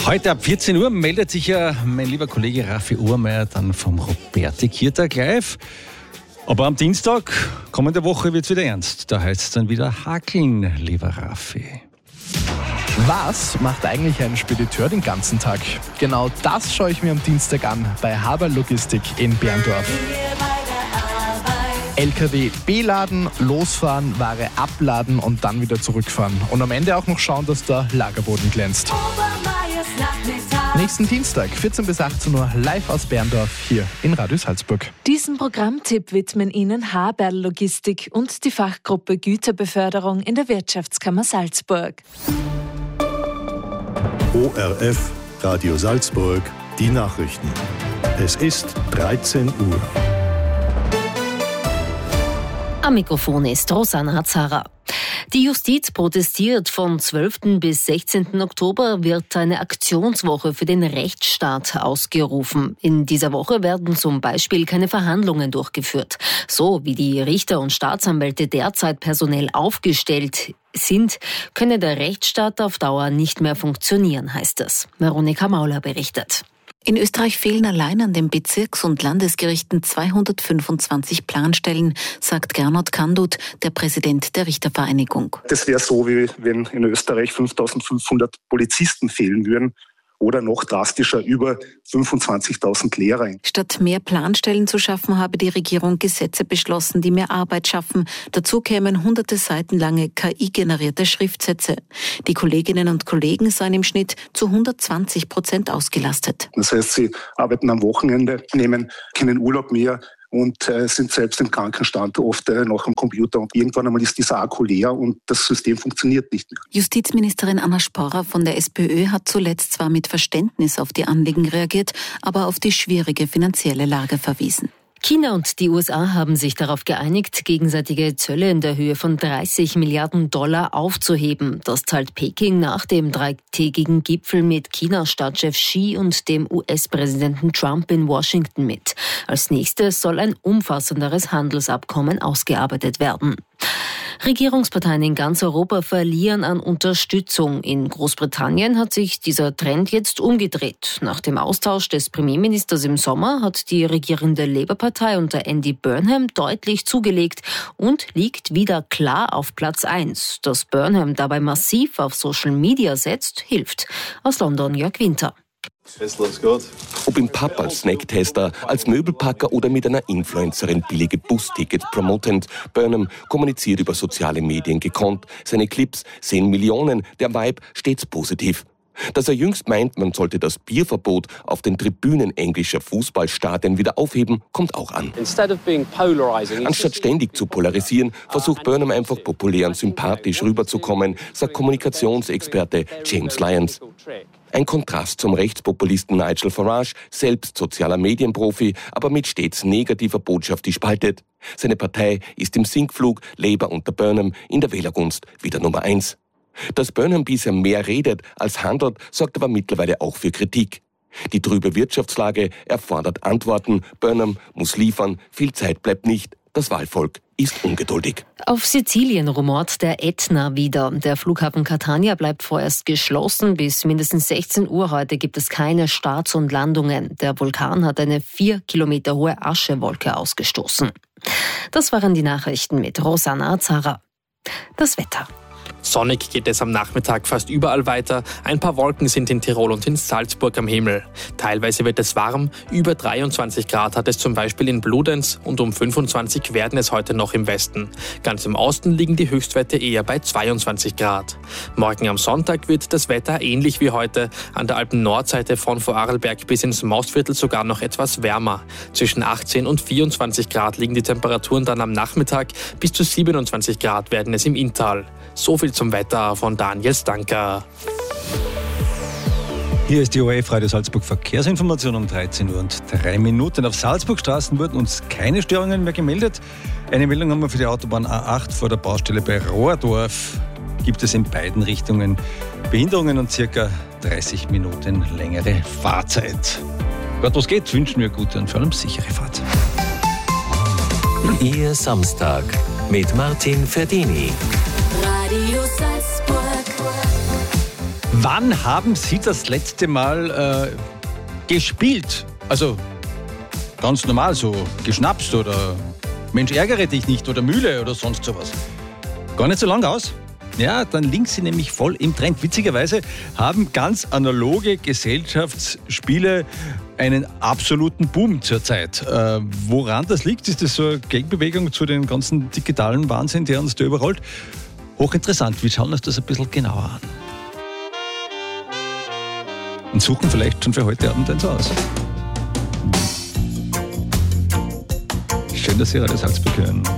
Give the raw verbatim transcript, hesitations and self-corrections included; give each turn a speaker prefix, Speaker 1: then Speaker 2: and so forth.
Speaker 1: Heute ab vierzehn Uhr meldet sich ja mein lieber Kollege Raffi Ohrmeier dann vom Roberti-Kirtag live. Aber am Dienstag, kommende Woche, wird es wieder ernst. Da heißt es dann wieder hakeln, lieber Raffi.
Speaker 2: Was macht eigentlich ein Spediteur den ganzen Tag? Genau das schaue ich mir am Dienstag an bei Haber Logistik in Berndorf. L K W beladen, losfahren, Ware abladen und dann wieder zurückfahren. Und am Ende auch noch schauen, dass der Lagerboden glänzt. Nächsten Dienstag, vierzehn bis achtzehn Uhr, live aus Berndorf, hier in Radio Salzburg.
Speaker 3: Diesen Programmtipp widmen Ihnen Haber Logistik und die Fachgruppe Güterbeförderung in der Wirtschaftskammer Salzburg.
Speaker 4: O R F, Radio Salzburg, die Nachrichten. Es ist dreizehn Uhr.
Speaker 5: Am Mikrofon ist Rosanna Zara. Die Justiz protestiert. Vom zwölften bis sechzehnten Oktober wird eine Aktionswoche für den Rechtsstaat ausgerufen. In dieser Woche werden zum Beispiel keine Verhandlungen durchgeführt. So wie die Richter und Staatsanwälte derzeit personell aufgestellt sind, könne der Rechtsstaat auf Dauer nicht mehr funktionieren, heißt es. Veronika Mauler berichtet.
Speaker 6: In Österreich fehlen allein an den Bezirks- und Landesgerichten zweihundertfünfundzwanzig Planstellen, sagt Gernot Kandut, der Präsident der Richtervereinigung.
Speaker 7: Das wäre so, wie wenn in Österreich fünftausendfünfhundert Polizisten fehlen würden. Oder noch drastischer, über fünfundzwanzigtausend Lehrer.
Speaker 6: Statt mehr Planstellen zu schaffen, habe die Regierung Gesetze beschlossen, die mehr Arbeit schaffen. Dazu kämen hunderte Seiten lange K I-generierte Schriftsätze. Die Kolleginnen und Kollegen seien im Schnitt zu hundertzwanzig Prozent ausgelastet.
Speaker 7: Das heißt, sie arbeiten am Wochenende, nehmen keinen Urlaub mehr und äh, sind selbst im Krankenstand oft äh, noch am Computer. Und irgendwann einmal ist dieser Akku leer und das System funktioniert nicht mehr.
Speaker 6: Justizministerin Anna Sporrer von der SPÖ hat zuletzt zwar mit Verständnis auf die Anliegen reagiert, aber auf die schwierige finanzielle Lage verwiesen.
Speaker 5: China und die U S A haben sich darauf geeinigt, gegenseitige Zölle in der Höhe von dreißig Milliarden Dollar aufzuheben. Das zahlt Peking nach dem dreitägigen Gipfel mit China-Staatschef Xi und dem U S-Präsidenten Trump in Washington mit. Als nächstes soll ein umfassenderes Handelsabkommen ausgearbeitet werden. Regierungsparteien in ganz Europa verlieren an Unterstützung. In Großbritannien hat sich dieser Trend jetzt umgedreht. Nach dem Austausch des Premierministers im Sommer hat die regierende Labour-Partei unter Andy Burnham deutlich zugelegt und liegt wieder klar auf Platz eins. Dass Burnham dabei massiv auf Social Media setzt, hilft. Aus London Jörg Winter.
Speaker 8: Ob im Pub als Snacktester, als Möbelpacker oder mit einer Influencerin billige Bustickets promotend, Burnham kommuniziert über soziale Medien gekonnt. Seine Clips sehen Millionen, der Vibe stets positiv. Dass er jüngst meint, man sollte das Bierverbot auf den Tribünen englischer Fußballstadien wieder aufheben, kommt auch an. Anstatt ständig zu polarisieren, versucht Burnham einfach populär und sympathisch rüberzukommen, sagt Kommunikationsexperte James Lyons. Ein Kontrast zum Rechtspopulisten Nigel Farage, selbst sozialer Medienprofi, aber mit stets negativer Botschaft, die spaltet. Seine Partei ist im Sinkflug, Labour unter Burnham in der Wählergunst wieder Nummer eins. Dass Burnham bisher mehr redet als handelt, sorgt aber mittlerweile auch für Kritik. Die trübe Wirtschaftslage erfordert Antworten. Burnham muss liefern, viel Zeit bleibt nicht. Das Wahlvolk ist ungeduldig.
Speaker 5: Auf Sizilien rumort der Ätna wieder. Der Flughafen Catania bleibt vorerst geschlossen. Bis mindestens sechzehn Uhr heute gibt es keine Starts und Landungen. Der Vulkan hat eine vier Kilometer hohe Aschewolke ausgestoßen. Das waren die Nachrichten mit Rosanna Zara. Das Wetter.
Speaker 2: Sonnig geht es am Nachmittag fast überall weiter. Ein paar Wolken sind in Tirol und in Salzburg am Himmel. Teilweise wird es warm. Über dreiundzwanzig Grad hat es zum Beispiel in Bludenz und um fünfundzwanzig werden es heute noch im Westen. Ganz im Osten liegen die Höchstwerte eher bei zweiundzwanzig Grad. Morgen am Sonntag wird das Wetter ähnlich wie heute. An der Alpen-Nordseite von Vorarlberg bis ins Mostviertel sogar noch etwas wärmer. Zwischen achtzehn und vierundzwanzig Grad liegen die Temperaturen dann am Nachmittag. Bis zu siebenundzwanzig Grad werden es im Inntal. So viel zum Wetter von Daniel Stanker.
Speaker 1: Hier ist die O R F Radio Salzburg Verkehrsinformation um dreizehn Uhr und drei Minuten. Auf Salzburgstraßen wurden uns keine Störungen mehr gemeldet. Eine Meldung haben wir für die Autobahn A acht vor der Baustelle bei Rohrdorf. Gibt es in beiden Richtungen Behinderungen und circa dreißig Minuten längere Fahrzeit. Gott, was geht, wünschen wir gute und vor allem sichere Fahrt.
Speaker 9: Ihr Samstag mit Martin Ferdini.
Speaker 10: Radio Salzburg.
Speaker 1: Wann haben Sie das letzte Mal äh, gespielt? Also ganz normal so, geschnapst oder Mensch ärgere dich nicht oder Mühle oder sonst sowas. Gar nicht so lang aus? Ja, dann liegen Sie nämlich voll im Trend. Witzigerweise haben ganz analoge Gesellschaftsspiele einen absoluten Boom zurzeit. Äh, woran das liegt? Ist das so eine Gegenbewegung zu den ganzen digitalen Wahnsinn, der uns da überrollt? Hochinteressant. Wir schauen uns das ein bisschen genauer an. Und suchen vielleicht schon für heute Abend eins aus. Schön, dass Sie Radio Salzburg hören.